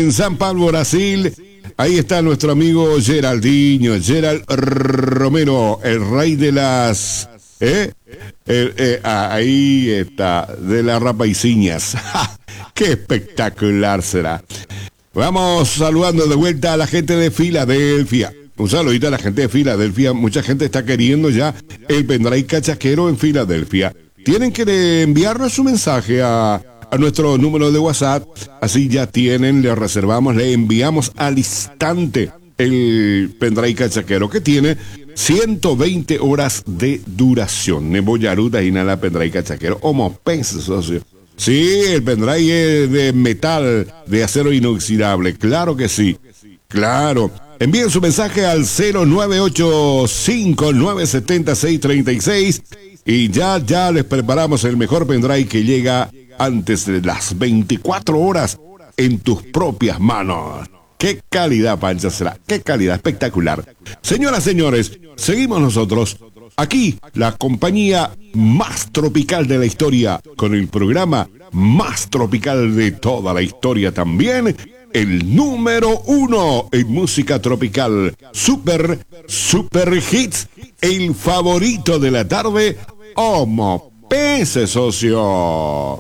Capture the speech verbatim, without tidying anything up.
en San Pablo, Brasil. Ahí está nuestro amigo Geraldinho, Gerald Romero, el rey de las... ¿Eh? Eh, eh, ah, ahí está, de las rapaiciñas. ¡Qué espectacular será! Vamos saludando de vuelta a la gente de Filadelfia. Un saludito a la gente de Filadelfia. Mucha gente está queriendo ya el pendrive cachaquero en Filadelfia. Tienen que enviarnos su mensaje a, a nuestro número de WhatsApp. Así ya tienen, le reservamos, le enviamos al instante el pendrive cachaquero que tiene ciento veinte horas de duración. Neboyaruda y nada pendrive cachaquero. Como pensa, socio. Sí, el pendrive es de metal, de acero inoxidable. Claro que sí. Claro. Envíen su mensaje al cero nueve ocho cinco nueve siete seis tres seis y ya, ya les preparamos el mejor pendrive que llega antes de las veinticuatro horas en tus propias manos. ¡Qué calidad, Pancha, será! ¡Qué calidad! Espectacular. Señoras, señores, seguimos nosotros. Aquí, la compañía más tropical de la historia, con el programa más tropical de toda la historia también. El número uno en música tropical. Super, super hits. El favorito de la tarde. Homo Pese, socio.